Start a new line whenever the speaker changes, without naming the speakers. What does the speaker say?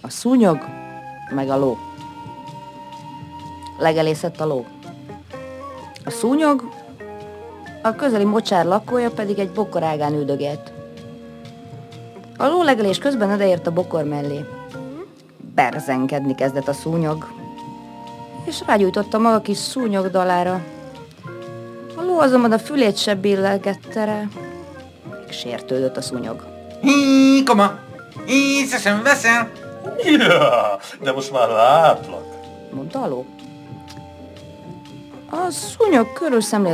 A szúnyog, meg a ló. Legelészett a ló. A szúnyog, a közeli mocsár lakója pedig egy bokor ágán üldögélt. A ló legelés közben odaért a bokor mellé. Berzenkedni kezdett a szúnyog, és rágyújtotta maga kis szúnyog dalára. A ló azonban a fülét se billegette rá. Sértődött a szúnyog.
Hí, koma! Észre sem veszel?
Ja, de most már látlak,
mondta a ló. A szúnyog körül szemlélte